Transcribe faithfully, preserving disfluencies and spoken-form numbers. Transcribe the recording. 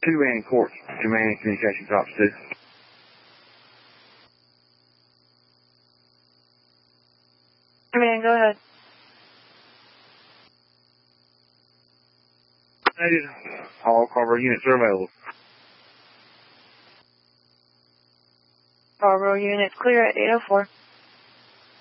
two Manning Court, to Manning Communications Ops two. Man, go ahead. All Carver units are available. Carver units clear at eight oh four.